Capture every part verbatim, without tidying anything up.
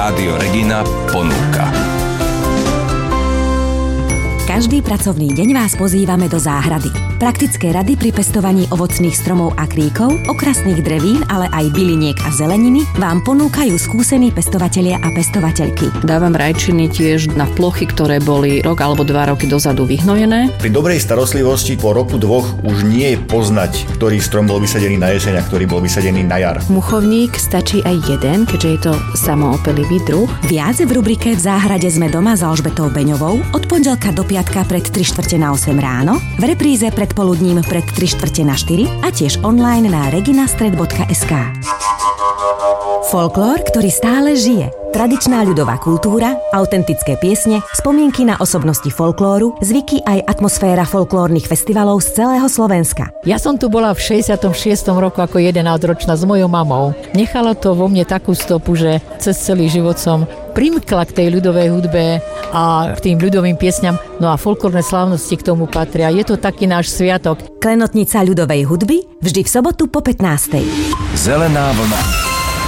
Rádio Regina ponúka. Každý pracovný deň vás pozývame do záhrady. Praktické rady pri pestovaní ovocných stromov a kríkov, okrasných drevín, ale aj byliniek a zeleniny vám ponúkajú skúsení pestovatelia a pestovateľky. Dávam rajčiny tiež na plochy, ktoré boli rok alebo dva roky dozadu vyhnojené. Pri dobrej starostlivosti po roku dvoch už nie je poznať, ktorý strom bol vysadený na jeseň a ktorý bol vysadený na jar. Muchovník stačí aj jeden, keďže je to samoopelivý druh. Viac v rubrike V záhrade sme doma s Alžbetou Beňovou od pondelka do piatka pred tri štvrte na osem ráno, v repríze predpoludním pred tri štvrte na štyri a tiež online na reginastred bodka es ká. Folklór, ktorý stále žije. Tradičná ľudová kultúra, autentické piesne, spomienky na osobnosti folklóru, zvyky aj atmosféra folklórnych festivalov z celého Slovenska. Ja som tu bola v šesťdesiatom šiestom roku ako jedenásťročná s mojou mamou. Nechalo to vo mne takú stopu, že cez celý život som primkla k tej ľudovej hudbe a k tým ľudovým piesňam. No a folklórne slávnosti k tomu patria. Je to taký náš sviatok. Klenotnica ľudovej hudby vždy v sobotu po pätnástej. Zelená vlna.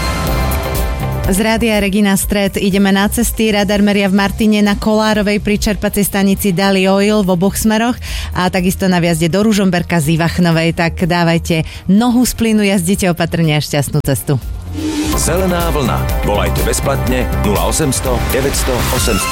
Z Rádia Regina Stred ideme na cesty. Radar meria v Martine na Kolárovej pri čerpacej stanici Dali Oil v oboch smeroch a takisto na vjazde do Ružomberka z Ivachnovej. Tak dávajte nohu z plynu, jazdite opatrne a šťastnú cestu. Zelená vlna. Volajte bezplatne nula osemsto deväťsto osemsto.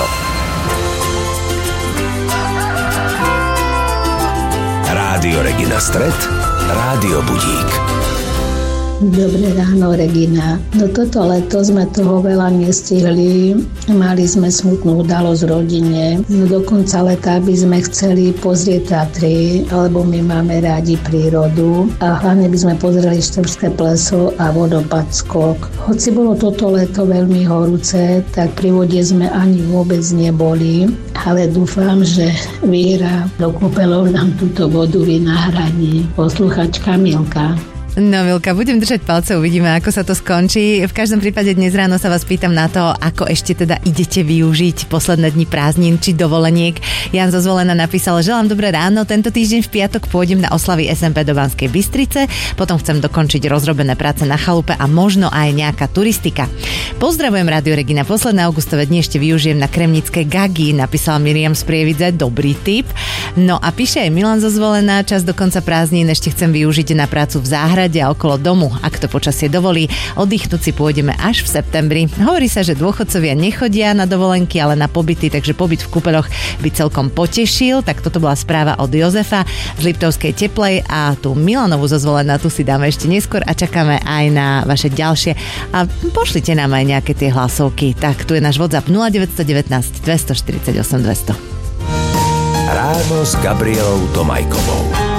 Rádio Regina Stred, Rádio Budík. Dobré ráno, Regina. No toto leto sme toho veľa nestihli. Mali sme smutnú udalosť v rodine. No do konca leta by sme chceli pozrieť Tatry, lebo my máme rádi prírodu. A hlavne by sme pozreli Štrbské pleso a vodopád Skok. Hoci bolo toto leto veľmi horúce, tak pri vode sme ani vôbec neboli. Ale dúfam, že Víra do kúpeľov nám túto vodu vynahradí. Posluchačka Milka. No Milka, budem držať palce, uvidíme, ako sa to skončí. V každom prípade dnes ráno sa vás pýtam na to, ako ešte teda idete využiť posledné dni prázdnin či dovoleniek. Jan zo Zvolena napísal: želám dobré ráno, tento týždeň v piatok pôjdem na oslavy es em pé do Banskej Bystrice, potom chcem dokončiť rozrobené práce na chalupe a možno aj nejaká turistika. Pozdravujem Rádio Regina, posledné augustové dni ešte využijem na kremnické gagy, napísal Miriam z Prievidze, dobrý tip. No a píše aj Milan zo Zvolena, čas do konca prázdnin ešte chcem využiť na prácu v záhrade a okolo domu, ak to počasie dovolí. Oddychnúť si pôjdeme až v septembri. Hovorí sa, že dôchodcovia nechodia na dovolenky, ale na pobyty, takže pobyt v kúpeľoch by celkom potešil. Tak toto bola správa od Jozefa z Liptovskej Teplej a tu Milanovu zo Zvolena, tu si dáme ešte neskôr a čakáme aj na vaše ďalšie. A pošlite nám aj nejaké tie hlasovky. Tak tu je náš WhatsApp nula deväť jedna deväť dva štyri osem dvesto. Ráno s Gabrielou Tomajkovou.